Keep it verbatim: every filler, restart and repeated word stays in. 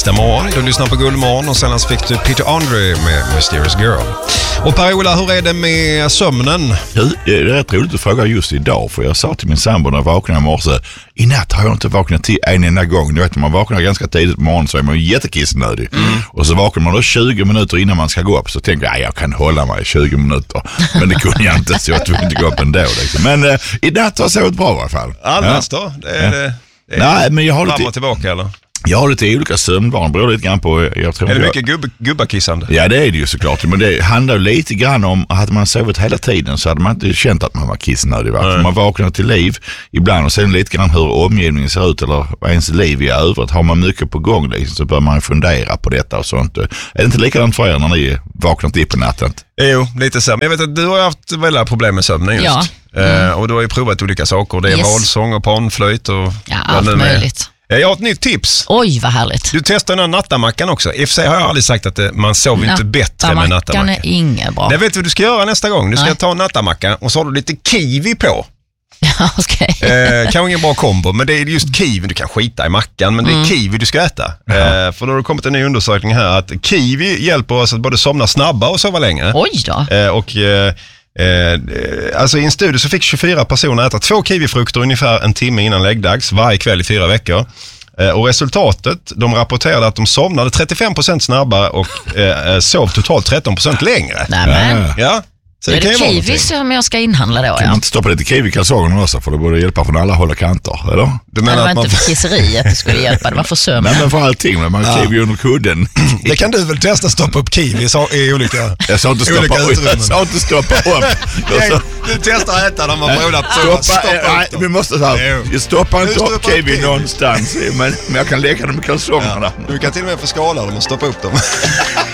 tisdag morgon. Du lyssnar på Guldmorgon och sen fick du Peter Andre med Mysterious Girl. Och Per-Ola, hur är det med sömnen? Ja, det är rätt roligt att fråga just idag, för jag sa till min sambo när jag vaknade i morse, i natt har jag inte vaknat till en enda gång. Du vet, när man vaknar ganska tidigt på morgonen så är man ju jättekissnödig. Mm. Och så vaknar man då tjugo minuter innan man ska gå upp, så tänker jag, ja, jag kan hålla mig i tjugo minuter. Men det kunde jag inte, så jag tog inte gå upp ändå. Liksom. Men eh, i natt har jag sovit bra i alla fall. Annars ja. då? Det är, ja. det, det är Nej, men jag har fram lite... och tillbaka, eller? Jag har lite olika sömnvanor, beror lite grann på... Jag tror är det jag... mycket gubb, gubbakissande? Ja, det är det ju såklart. Men det handlar lite grann om att man sovit hela tiden så hade man inte känt att man var kissnödig. Mm. Man vaknar till liv ibland och sen lite grann hur omgivningen ser ut eller ens liv i övrigt. Har man mycket på gång liksom, så bör man fundera på detta och sånt. Är det inte likadant för er när ni vaknat upp på natten? Jo, lite så. Men jag vet att du har haft väldigt problem med sömnen just. Ja. Mm. Uh, och du har ju provat olika saker. Det är yes. valsång och panflöjt och... Ja, allt möjligt. Jag har ett nytt tips. Oj, vad härligt. Du testar den här nattamackan också. I och för sig har jag aldrig sagt att det, man sover inte bättre med nattamackan. Nattamackan är inget bra. Jag vet vad du ska göra nästa gång. Du ska Nej. ta en nattamacka och så har du lite kiwi på. Ja, okej. Okay. Eh, kanske ingen bra kombo, men det är just kiwi. Du kan skita i mackan, men det är mm. kiwi du ska äta. Eh, för då har det kommit en ny undersökning här att kiwi hjälper oss att både somna snabbare och sova längre. Oj då. Eh, och... Eh, Eh, alltså i en studie så fick tjugofyra personer äta två kiwifrukter ungefär en timme innan läggdags varje kväll i fyra veckor. Eh, och resultatet, de rapporterade att de somnade trettiofem procent snabbare och eh, sov totalt tretton procent längre. Nämen. Ja. Så är det, det kiwi som jag ska inhandla då? Kan ja? man inte stoppa lite kiwi i kalsongerna också, för det borde hjälpa från alla håll och kanter, eller? Du menar det var att man... inte för kisseriet det skulle hjälpa, det var för sömn. Nej, men för allting, men man har ja. kiwi under kudden. Det kan du väl testa, stoppa upp kiwi i olika Jag sa inte stoppa upp. Jag sa inte stoppa upp. Sa... Du testar att äta när man båda stoppa, stoppa nej, vi måste så här. Stoppa inte upp kiwi någonstans, men, men jag kan lägga dem i kalsongerna. Ja. Du kan till och med få skala dem och stoppa upp dem.